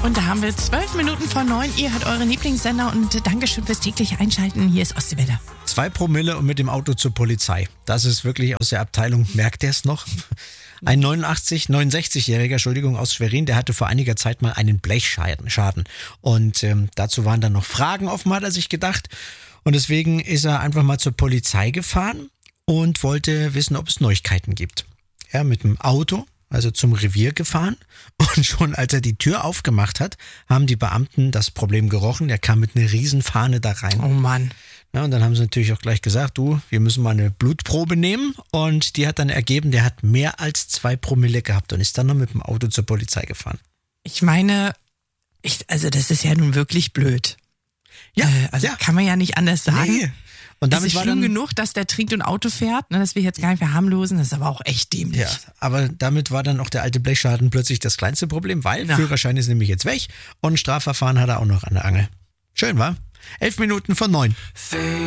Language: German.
Und da haben wir 12 Minuten vor 9. Ihr hört euren Lieblingssender und Dankeschön fürs tägliche Einschalten. Hier ist Ostseewelle. 2 Promille und mit dem Auto zur Polizei. Das ist wirklich aus der Abteilung, merkt er es noch? Ein 69-Jähriger, aus Schwerin, der hatte vor einiger Zeit mal einen Blechschaden. Und dazu waren dann noch Fragen offen, hat er sich gedacht. Und deswegen ist er einfach mal zur Polizei gefahren und wollte wissen, ob es Neuigkeiten gibt. Er mit dem Auto, also zum Revier gefahren, und schon als er die Tür aufgemacht hat, haben die Beamten das Problem gerochen. Der kam mit einer Riesenfahne da rein. Oh Mann. Ja, und dann haben sie natürlich auch gleich gesagt, wir müssen mal eine Blutprobe nehmen. Und die hat dann ergeben, der hat mehr als 2 Promille gehabt und ist dann noch mit dem Auto zur Polizei gefahren. Ich meine, also das ist ja nun wirklich blöd. Ja, kann man ja nicht anders sagen. Nee. Und damit es ist schlimm genug, dass der trinkt und Auto fährt, das will ich jetzt gar nicht verharmlosen, das ist aber auch echt dämlich. Ja, aber damit war dann auch der alte Blechschaden plötzlich das kleinste Problem, weil Führerschein ist nämlich jetzt weg und Strafverfahren hat er auch noch an der Angel. Schön, wa? 11 Minuten vor 9.